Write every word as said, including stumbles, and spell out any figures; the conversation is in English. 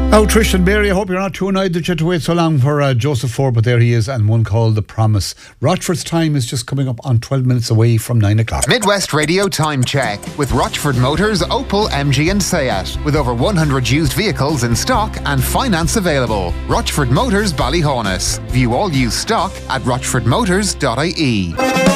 Oh, Trish and Mary, I hope you're not too annoyed that you had to wait so long for uh, Joseph Ford, but there he is, and one called The Promise. Rochford's time is just coming up on twelve minutes away from nine o'clock. Midwest Radio Time Check with Rochford Motors, Opel, M G and Seat. With over one hundred used vehicles in stock and finance available. Rochford Motors, Ballyhonus. View all used stock at rochford motors dot I E.